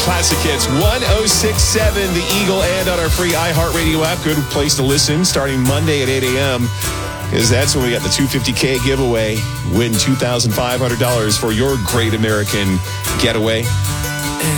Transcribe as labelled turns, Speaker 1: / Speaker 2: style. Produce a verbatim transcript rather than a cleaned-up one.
Speaker 1: classic hits. one oh six point seven, The Eagle, and on our free iHeartRadio app. Good place to listen starting Monday at eight a.m. because that's when we got the two hundred fifty K giveaway. Win two thousand five hundred dollars for your Great American Getaway.